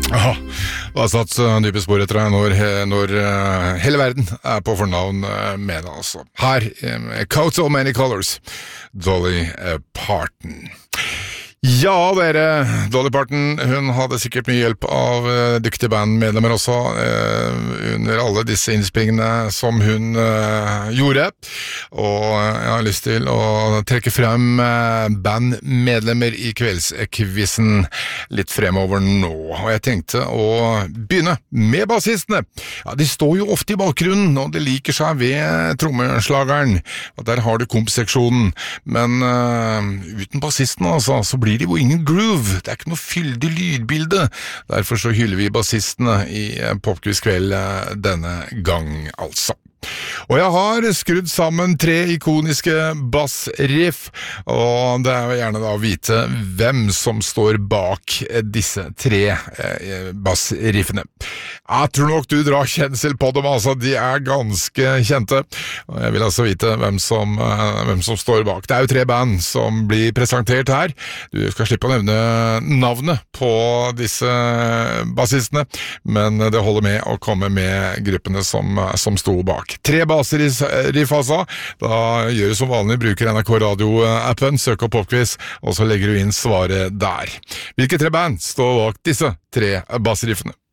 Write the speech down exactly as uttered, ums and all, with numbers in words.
Ja, det har satt uh, dype spor etter deg når, når uh, hele verden er på fornavn uh, med det, altså. Her, um, Coat of Many Colors, Dolly uh, Parton. Ja, dere, Dolly Parton, hun hadde sikkert mye hjelp av uh, dyktige bandmedlemmer også, uh, under alle disse innspillingene som hun uh, gjorde, og uh, jeg har lyst til å trekke frem uh, bandmedlemmer i kveldskvissen litt fremover nå, og jeg tenkte å begynne med bassistene. Ja, de står jo ofte i bakgrunnen, og det liker seg ved trommeslageren, og der har du kompseksjonen, men uh, uten bassisten altså, så blir blir det jo ingen groove, det er ikke noe fyldig lydbilde. Derfor så hyller vi bassistene i Popquiz kveld denne gang, altså. Og jeg har skrudd sammen tre ikoniske bassriff, og det er jo gjerne da å vite hvem som står bak disse tre eh, bassriffene. Jeg tror nok du drar kjensel på dem, altså, de er ganske kjente, og jeg vil altså vite hvem som, eh, hvem som står bak. Det er jo tre band som blir presentert her, du skal slippe å nevne navnet på disse bassistene, men det holder med å komme med gruppene som, som sto bak. Tre bassriff altså, da gjør du som vanlig, bruker N R K Radio-appen, søk opp Popquiz, og så legger du inn svaret der. Hvilke tre band står bak disse tre bassriffene?